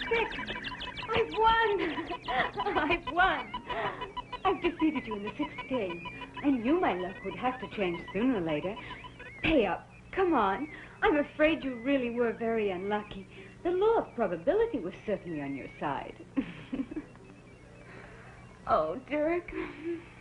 6. I've won! I've won! I've defeated you in the 6th game. I knew my luck would have to change sooner or later. Pay up. Come on. I'm afraid you really were very unlucky. The law of probability was certainly on your side. Oh, Dirk.